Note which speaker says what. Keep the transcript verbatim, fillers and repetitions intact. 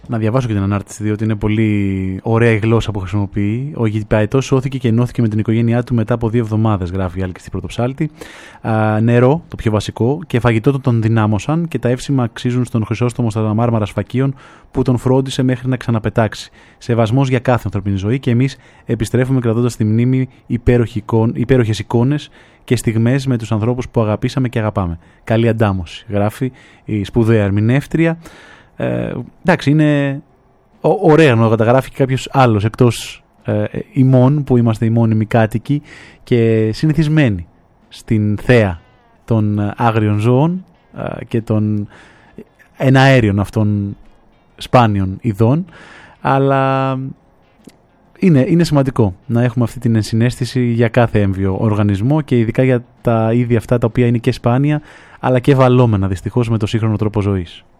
Speaker 1: να διαβάσω και την ανάρτηση, διότι είναι πολύ ωραία η γλώσσα που χρησιμοποιεί. Ο γηπαετός σώθηκε και ενώθηκε με την οικογένειά του μετά από δύο εβδομάδες, γράφει η Άλκη στην Πρωτοψάλτη. Α, νερό, το πιο βασικό, και φαγητό του τον δυνάμωσαν και τα εύσημα αξίζουν στον Χρυσόστομο στα μάρμαρα σφακίων που τον φρόντισε μέχρι να ξαναπετάξει. Σεβασμός για κάθε ανθρωπινή ζωή, και εμείς επιστρέφουμε κρατώντας στη μνήμη υπέροχες εικόνες και στιγμές με τους ανθρώπους που αγαπήσαμε και αγαπάμε. Καλή αντάμωση, γράφει η σπουδαία ερμηνεύτρια. Ε, εντάξει, είναι ωραία να καταγράφει και κάποιος άλλος εκτός ε, ημών, που είμαστε οι μόνιμοι κάτοικοι και συνηθισμένοι στην θέα των άγριων ζώων ε, και των εναέριων αυτών σπάνιων ειδών, αλλά είναι, είναι σημαντικό να έχουμε αυτή την ενσυναίσθηση για κάθε έμβιο οργανισμό και ειδικά για τα είδη αυτά τα οποία είναι και σπάνια αλλά και βαλλόμενα δυστυχώς με το σύγχρονο τρόπο ζωής.